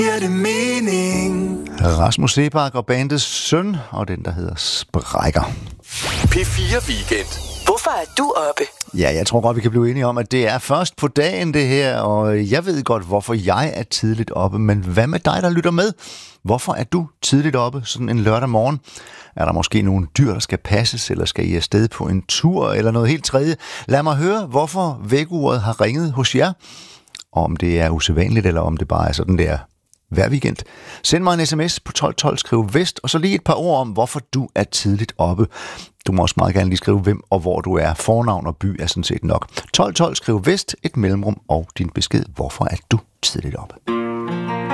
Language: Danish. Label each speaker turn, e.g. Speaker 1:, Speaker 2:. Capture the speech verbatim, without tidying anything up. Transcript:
Speaker 1: giver det mening.
Speaker 2: Rasmus Seebach og bandets søn, og den, der hedder Sprækker.
Speaker 1: P fire Weekend.
Speaker 3: Hvorfor er du oppe?
Speaker 2: Ja, jeg tror godt, vi kan blive enige om, at det er først på dagen, det her, og jeg ved godt, hvorfor jeg er tidligt oppe, men hvad med dig, der lytter med? Hvorfor er du tidligt oppe sådan en lørdag morgen? Er der måske nogle dyr, der skal passes, eller skal I afsted på en tur, eller noget helt tredje? Lad mig høre, hvorfor vækkeuret har ringet hos jer. Om det er usædvanligt, eller om det bare er sådan der hver weekend. Send mig en sms på tolv tolv, skriv vest, og så lige et par ord om, hvorfor du er tidligt oppe. Du må også meget gerne lige skrive, hvem og hvor du er. Fornavn og by er sådan set nok. tolv tolv, skriv vest, et mellemrum og din besked. Hvorfor er du tidligt oppe?